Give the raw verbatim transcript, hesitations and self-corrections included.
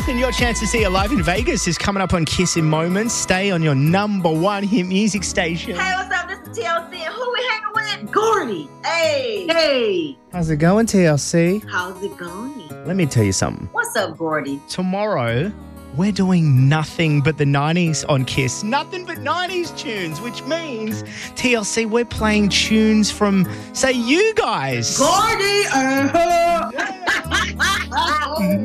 and your chance to see her live in Vegas is coming up on Kiss in moments. Stay on your number one hit music station. Hey, what's up? This is T L C, and who we hanging with? Gordy. Hey. Hey. How's it going, T L C? How's it going? Let me tell you something. What's up, Gordy? Tomorrow, we're doing nothing but the nineties on Kiss. Nothing but nineties tunes, which means, T L C, we're playing tunes from, say, you guys. Gordy. Uh-huh.